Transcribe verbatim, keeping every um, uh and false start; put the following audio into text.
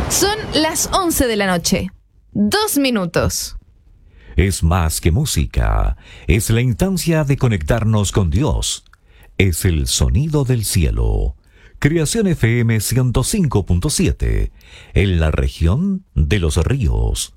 Son las once de la noche. Dos minutos. Es más que música. Es la instancia de conectarnos con Dios. Es el sonido del cielo. Creación F M ciento cinco punto siete. En la región de Los Ríos.